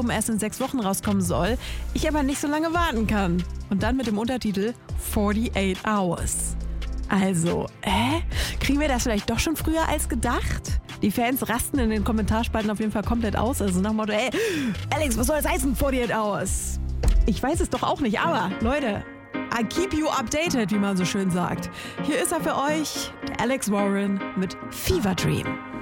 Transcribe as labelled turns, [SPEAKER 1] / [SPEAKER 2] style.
[SPEAKER 1] Album erst in 6 Wochen rauskommen soll, ich aber nicht so lange warten kann. Und dann mit dem Untertitel 48 Hours. Also, kriegen wir das vielleicht doch schon früher als gedacht? Die Fans rasten in den Kommentarspalten auf jeden Fall komplett aus. Also nach dem Motto, Alex, was soll das heißen, 48 Hours? Ich weiß es doch auch nicht, aber Leute, I keep you updated, wie man so schön sagt. Hier ist er für euch, der Alex Warren mit Fever Dream.